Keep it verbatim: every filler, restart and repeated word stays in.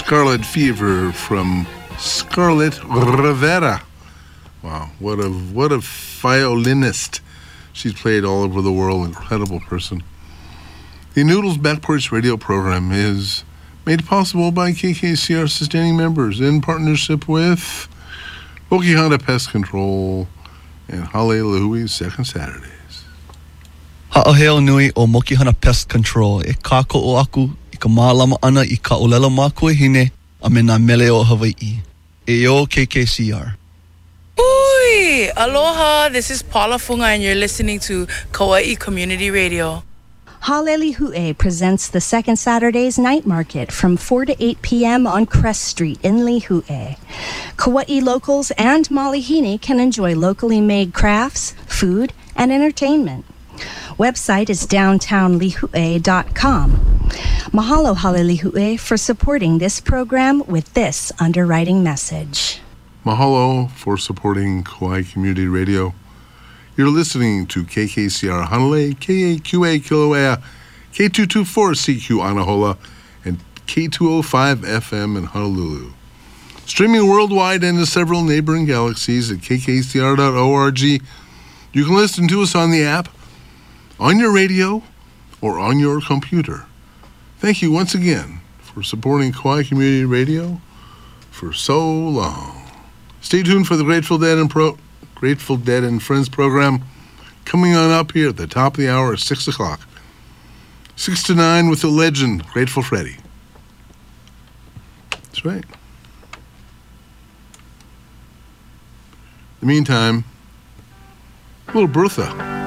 Scarlet Fever from Scarlett Rivera. Wow, what a what a violinist. She's played all over the world, incredible person. The Noodles Back Porch Radio program is made possible by K K C R sustaining members in partnership with Okihana Pest Control and Hallelujah Second Saturdays. Ha'aheo nui o Mokihana Pest Control e kako o aku I ka mālama ana I ka olela mākua hine a me nā mele o Hawaii. E o K K C R. Ui! Aloha, this is Paula Funga and you're listening to Kauai Community Radio. Halelihu'e presents the Second Saturdays Night Market from four to eight p.m. on Crest Street in Lihue. Kauai locals and Malihini can enjoy locally made crafts, food, and entertainment. Website is downtown lihue dot com. Mahalo Halelihu'e for supporting this program with this underwriting message. Mahalo for supporting Kauai Community Radio. You're listening to K K C R Hanalei, K A Q A Kilauea, K two twenty-four C Q Anahola, and K two oh five F M in Honolulu. Streaming worldwide and to several neighboring galaxies at k k c r dot org. You can listen to us on the app, on your radio, or on your computer. Thank you once again for supporting Kauai Community Radio for so long. Stay tuned for the Grateful Dead and Pro... Grateful Dead and Friends program coming on up here at the top of the hour at six o'clock. six to nine with the legend, Grateful Freddy. That's right. In the meantime, little Bertha.